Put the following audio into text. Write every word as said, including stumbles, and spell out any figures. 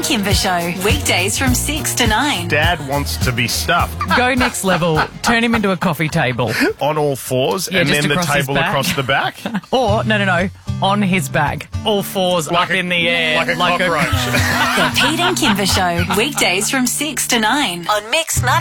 Kimber Show, weekdays from six to nine. Dad wants to be stuffed Go next level. Turn him into a coffee table. on all fours Yeah, and just then the across his table back. across the back. Or, no, no, no, on his back. All fours Like up a- in the air. like a cockroach. The Pete and Kimber Show, weekdays from six to nine on Mix ninety.